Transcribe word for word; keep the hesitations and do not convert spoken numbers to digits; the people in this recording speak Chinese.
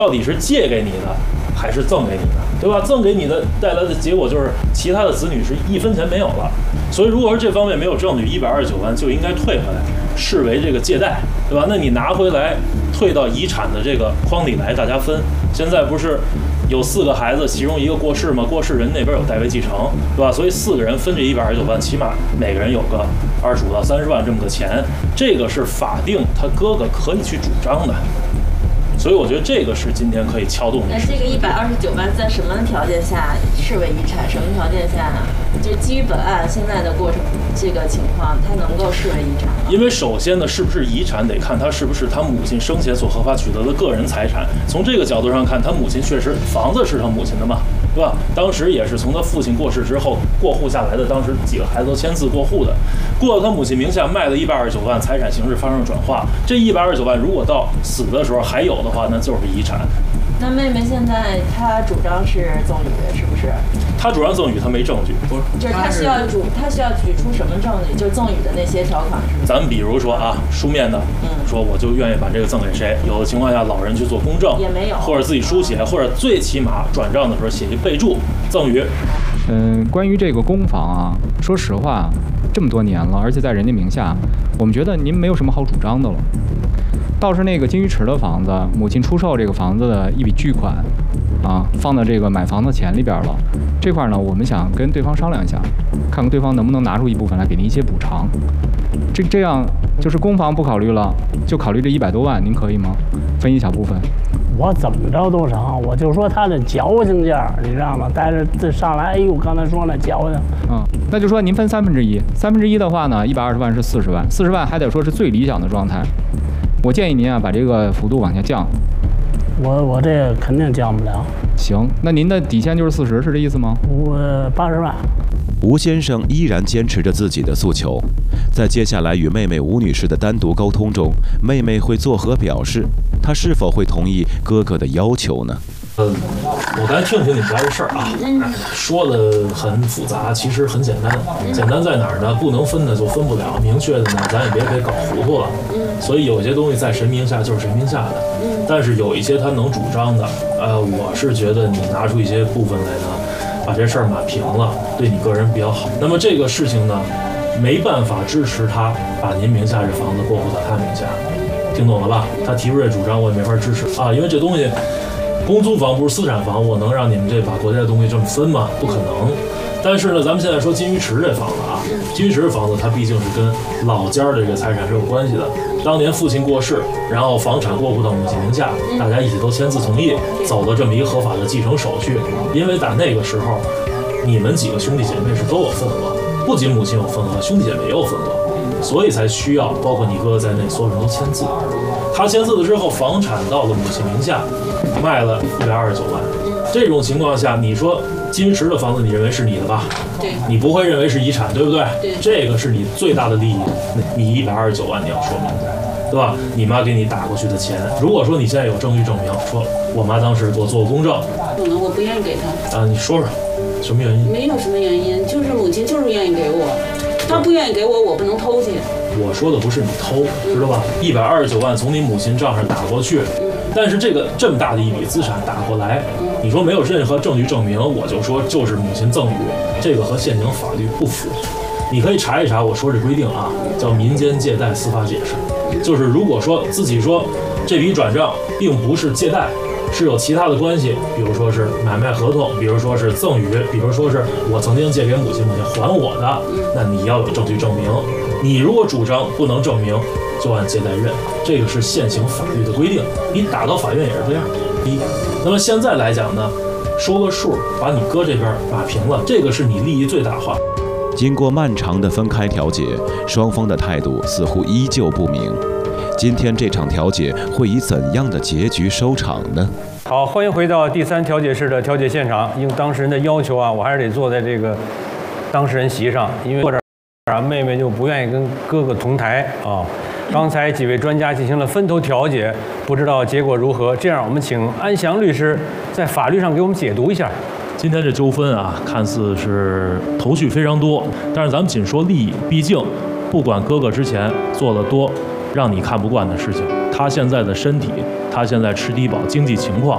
到底是借给你的还是赠给你的，对吧？赠给你的带来的结果就是其他的子女是一分钱没有了。所以如果说这方面没有证据，一百二十九万就应该退回来，视为这个借贷，对吧？那你拿回来退到遗产的这个筐里来，大家分。现在不是有四个孩子，其中一个过世吗？过世人那边有代位继承，对吧？所以四个人分这一百二十九万，起码每个人有个二十五到三十万这么个钱，这个是法定他哥哥可以去主张的。所以我觉得这个是今天可以撬动的。 那这个一百二十九万在什么条件下视为遗产？什么条件下呢？就基于本案现在的过程这个情况，它能够视为遗产吗？ 因为首先呢，是不是遗产得看他是不是他母亲生前所合法取得的个人财产。从这个角度上看，他母亲确实房子是他母亲的嘛，对吧？当时也是从他父亲过世之后过户下来的，当时几个孩子都签字过户的，过到他母亲名下卖了一百二十九万，财产形式发生了转化。这一百二十九万如果到死的时候还有的话，那就是遗产。 那妹妹现在她主张是赠与，是不是？ 她主张赠与，她没证据。不是， 就是她需要主，她需要举出什么证据？就是赠与的那些条款是不是？ 咱们比如说啊，书面的，嗯，说我就愿意把这个赠给谁，有的情况下老人去做公证， 也没有， 或者自己书写，或者最起码转账的时候写一备注赠与。 嗯，关于这个公房啊，说实话，这么多年了，而且在人家名下，我们觉得您没有什么好主张的了。倒是那个金鱼池的房子，母亲出售这个房子的一笔巨款，啊，放到这个买房的钱里边了。这块呢，我们想跟对方商量一下，看看对方能不能拿出一部分来给您一些补偿。这这样就是公房不考虑了，就考虑这一百多万，您可以吗？分一小部分。 我怎么着都成，我就说他的矫情劲儿，你知道吗？但是这上来，哎呦，刚才说那矫情， 嗯，那就说您分三分之一，三分之一的话呢，一百二十万是四十万，四十万还得说是最理想的状态。我建议您啊，把这个幅度往下降。 我我这个肯定降不了。 行，那您的底线就是四十，是这意思吗？ 我八十万。 吴先生依然坚持着自己的诉求，在接下来与妹妹吴女士的单独沟通中，妹妹会作何表示？她是否会同意哥哥的要求呢？ 呃，我刚才听听你们家这事儿啊，说的很复杂，其实很简单。简单在哪儿呢？不能分的就分不了，明确的呢，咱也别给搞糊涂了。所以有些东西在谁名下就是谁名下的，但是有一些他能主张的，呃，我是觉得你拿出一些部分来呢，把这事儿码平了，对你个人比较好。那么这个事情呢，没办法支持他把您名下这房子过户到他名下，听懂了吧？他提出这主张，我也没法支持啊，因为这东西。公租房不是私产房，我能让你们这把国家的东西这么分吗？不可能。但是呢，咱们现在说金鱼池这房子啊，金鱼池的房子它毕竟是跟老家的这个财产是有关系的。当年父亲过世，然后房产过户到母亲名下，大家一起都签字同意，走了这么一个合法的继承手续。因为打那个时候，你们几个兄弟姐妹是都有份额，不仅母亲有份额，兄弟姐妹也有份额，所以才需要包括你哥哥在内，所有人都签字。他签字了之后，房产到了母亲名下，卖了一百二十九万。这种情况下，你说金鱼池的房子，你认为是你的吧？ 对， 你不会认为是遗产，对不对？ 对， 这个是你最大的利益。你一百二十九万你要说明白，对吧？你妈给你打过去的钱，如果说你现在有证据证明，说我妈当时给我做过公证， 不能，我不愿意给她。 啊，你说说什么原因？ 没有什么原因，就是母亲就是愿意给我，她不愿意给我，我不能偷去。 我说的不是你偷，知道吧？一百二十九万从你母亲账上打过去，但是这个这么大的一笔资产打过来，你说没有任何证据证明，我就说就是母亲赠与，这个和现行法律不符。你可以查一查，我说这规定啊，叫民间借贷司法解释，就是如果说自己说这笔转账并不是借贷，是有其他的关系，比如说是买卖合同，比如说是赠与，比如说是我曾经借给母亲，母亲还我的，那你要有证据证明。你如果主张不能证明，就按借贷认，这个是现行法律的规定，你打到法院也是这样。一，那么现在来讲呢，说个数，把你哥这边码平了，这个是你利益最大化。 经过漫长的分开调解，双方的态度似乎依旧不明。今天这场调解会以怎样的结局收场呢？ 好，欢迎回到第三调解室的调解现场。应当事人的要求啊，我还是得坐在这个当事人席上，因为坐这儿啊，妹妹就不愿意跟哥哥同台啊。刚才几位专家进行了分头调解，不知道结果如何。这样，我们请安祥律师在法律上给我们解读一下。 今天这纠纷啊，看似是头绪非常多，但是咱们仅说利益，毕竟不管哥哥之前做了多让你看不惯的事情，他现在的身体，他现在吃低保经济情况，